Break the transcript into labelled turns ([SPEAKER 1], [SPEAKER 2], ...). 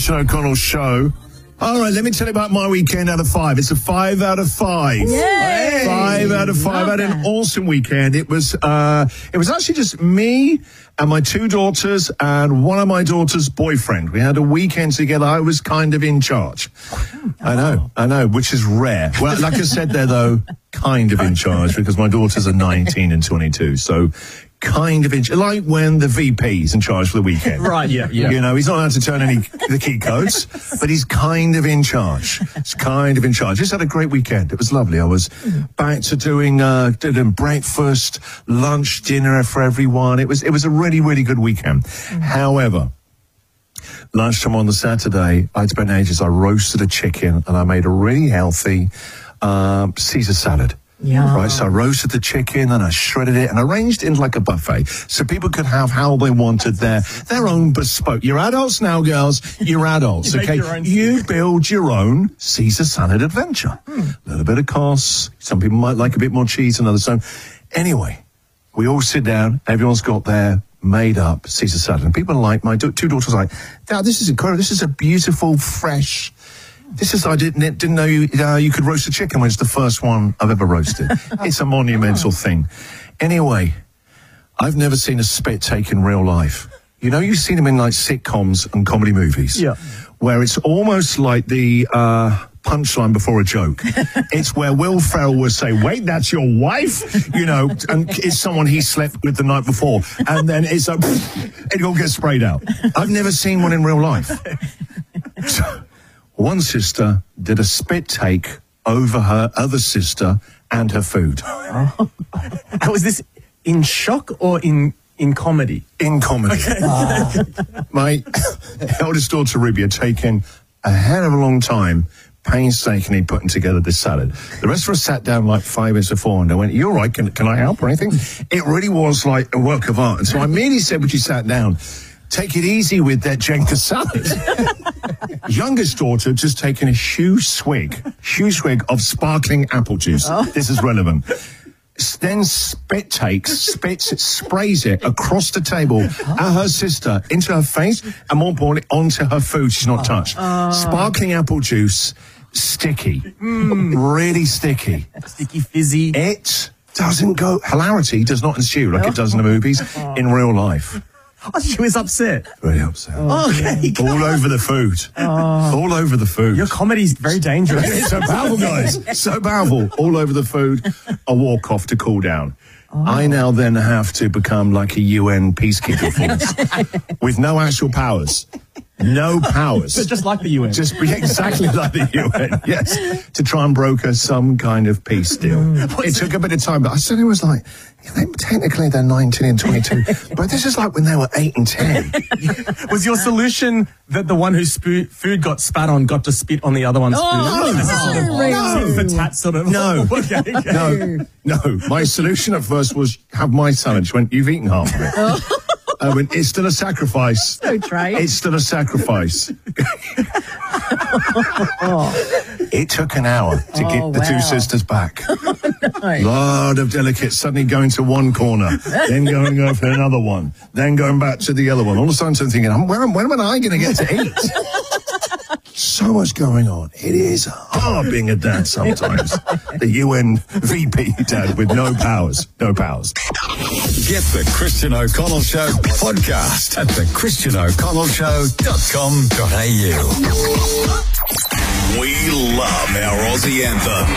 [SPEAKER 1] Christian O'Connell show. All right, let me tell you about my weekend out of 5. It's a 5 out of 5.
[SPEAKER 2] Yay!
[SPEAKER 1] 5 out of 5. I had an awesome weekend. It was actually just me and my 2 daughters and one of my daughter's boyfriend. We had a weekend together. I was kind of in charge. I know, which is rare. Well, like I said there, though, kind of in charge because my daughters are 19 and 22. So kind of in charge. Like when the VP's in charge for the weekend.
[SPEAKER 2] Right, yeah.
[SPEAKER 1] You know, he's not allowed to turn the key codes, but he's kind of in charge. He's kind of in charge. Just had a great weekend. It was lovely. I was back to doing breakfast, lunch, dinner for everyone. It was a really, really good weekend. However, lunchtime on the Saturday, I'd spent ages. I roasted a chicken and I made a really healthy Caesar salad.
[SPEAKER 2] Yeah.
[SPEAKER 1] Right, so I roasted the chicken and I shredded it and arranged it into like a buffet so people could have how they wanted their own bespoke. You're adults now, girls. You're adults, okay? You build your own Caesar salad adventure. A little bit of cost. Some people might like a bit more cheese and others don't. Anyway, we all sit down. Everyone's got their made up Caesar salad. And people are like, my 2 daughters are like, Dad, this is incredible. This is a beautiful, fresh... I didn't know you could roast a chicken when it's the first one I've ever roasted. It's a monumental thing. Anyway, I've never seen a spit take in real life. You know, you've seen them in like sitcoms and comedy movies. Yeah. Where it's almost like the punchline before a joke. It's where Will Ferrell would say, wait, that's your wife? You know, and it's someone he slept with the night before. And then it's like, it all gets sprayed out. I've never seen one in real life. One sister did a spit take over her other sister and her food.
[SPEAKER 2] Oh. Was this in shock or in comedy?
[SPEAKER 1] In comedy. Okay. My eldest daughter, Ruby, had taken a hell of a long time painstakingly putting together this salad. The rest of us sat down like 5 minutes before and I went, you all right? Can I help or anything? It really was like a work of art. And so I immediately said when she sat down, take it easy with that Jenga salad. Youngest daughter just taken a huge swig of sparkling apple juice. Oh. This is relevant. Then spits it, sprays it across the table at her sister, into her face, and more importantly, onto her food she's not touched. Sparkling apple juice, sticky. Really sticky.
[SPEAKER 2] Sticky, fizzy.
[SPEAKER 1] It doesn't go... Hilarity does not ensue like it does in the movies in real life.
[SPEAKER 2] Oh, she was upset.
[SPEAKER 1] Really upset.
[SPEAKER 2] Oh, okay.
[SPEAKER 1] All over the food. All over the food.
[SPEAKER 2] Your comedy's very dangerous.
[SPEAKER 1] It's so powerful, guys. So powerful. All over the food. A walk off to cool down. I now then have to become like a UN peacekeeper force with no actual powers. No powers.
[SPEAKER 2] So just like the UN.
[SPEAKER 1] Just exactly like the UN, yes. To try and broker some kind of peace deal. It took a bit of time, but I said it was like, technically they're 19 and 22, but this is like when they were 8 and 10.
[SPEAKER 2] Was your solution that the one whose food got spat on got to spit on the other one's food?
[SPEAKER 1] No.
[SPEAKER 2] For tat sort of.
[SPEAKER 1] No.
[SPEAKER 2] Okay.
[SPEAKER 1] No. My solution at first was have my salad. She went, you've eaten half of it. I went, it's still a sacrifice.
[SPEAKER 3] So trite.
[SPEAKER 1] It's still a sacrifice. It took an hour to get the 2 sisters back. A lot of delicates suddenly going to one corner, then going over to another one, then going back to the other one. All of a sudden I'm thinking, when am I going to get to eat? So much going on. It is hard being a dad sometimes. The UN VP dad with no powers. No powers.
[SPEAKER 4] Get the Christian O'Connell Show podcast at thechristianoconnellshow.com.au. We love our Aussie anthem.